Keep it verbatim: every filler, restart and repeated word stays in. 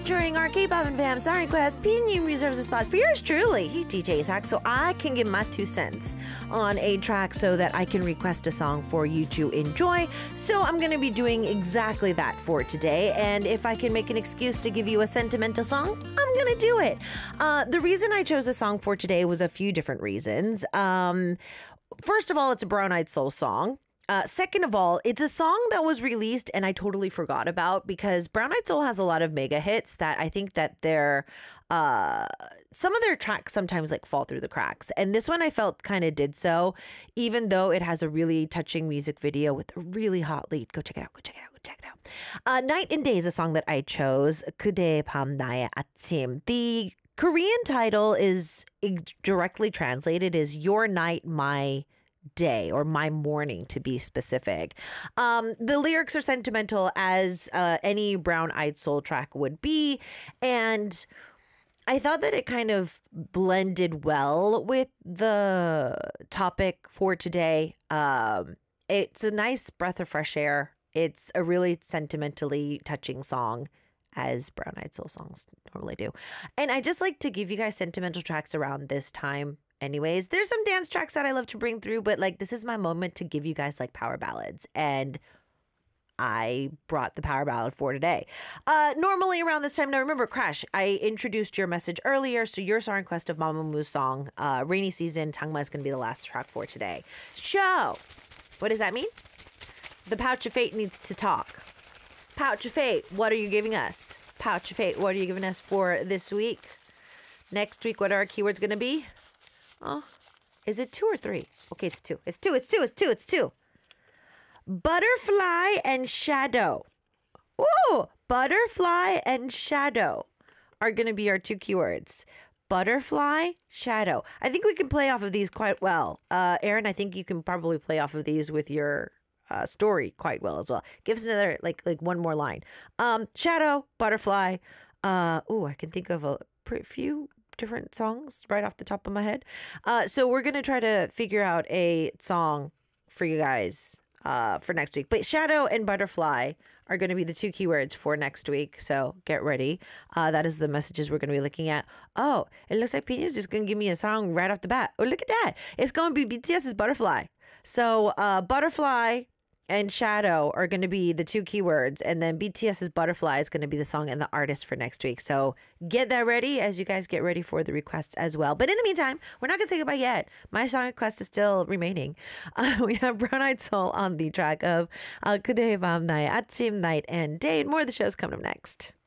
featuring our K-pop and fam song request. P-New reserves a spot for yours truly, D J Zach, so I can give my two cents on a track so that I can request a song for you to enjoy. So I'm going to be doing exactly that for today, and if I can make an excuse to give you a sentimental song, I'm going to do it. Uh, the reason I chose a song for today was a few different reasons. Um, first of all, it's a Brown Eyed Soul song. Uh, second of all, it's a song that was released and I totally forgot about because Brown Eyed Soul has a lot of mega hits that I think that they're, uh, some of their tracks sometimes like fall through the cracks. And this one I felt kind of did so, even though it has a really touching music video with a really hot lead. Go check it out. Go check it out. Go check it out. Uh, Night and Day is a song that I chose. 그대 밤 나의 아침. The Korean title is directly translated as Your Night, My Day, or My Morning to be specific. Um, the lyrics are sentimental as uh, any Brown Eyed Soul track would be, and I thought that it kind of blended well with the topic for today. Um, it's a nice breath of fresh air. It's a really sentimentally touching song, as Brown Eyed Soul songs normally do. And I just like to give you guys sentimental tracks around this time. Anyways, there's some dance tracks that I love to bring through, but like this is my moment to give you guys like power ballads, and I brought the power ballad for today. Uh, normally around this time, now remember, Crash, I introduced your message earlier, so your song request of Mamamoo's song, uh, Rainy Season, Tangma is going to be the last track for today. So, what does that mean? The Pouch of Fate needs to talk. Pouch of Fate, what are you giving us? Pouch of Fate, what are you giving us for this week? Next week, what are our keywords going to be? Oh, is it two or three? Okay, it's two. It's two. It's two. It's two. It's two. Butterfly and shadow. Ooh, butterfly and shadow are going to be our two keywords. Butterfly, shadow. I think we can play off of these quite well. Uh, Aaron, I think you can probably play off of these with your uh, story quite well as well. Give us another, like, like one more line. Um, shadow, butterfly. Uh, ooh, I can think of a pretty few different songs right off the top of my head. Uh, so we're going to try to figure out a song for you guys uh, for next week. But shadow and butterfly are going to be the two keywords for next week. So get ready. Uh, that is the messages we're going to be looking at. Oh, it looks like Pina's just going to give me a song right off the bat. Oh, look at that. It's going to be B T S's Butterfly. So uh, butterfly and shadow are going to be the two keywords, and then B T S's Butterfly is going to be the song and the artist for next week. So get that ready as you guys get ready for the requests as well. But in the meantime, we're not going to say goodbye yet. My song request is still remaining. Uh, we have Brown Eyed Soul on the track of uh, 그대의 밤 나의 아침, Night and Day. More of the show's coming up next.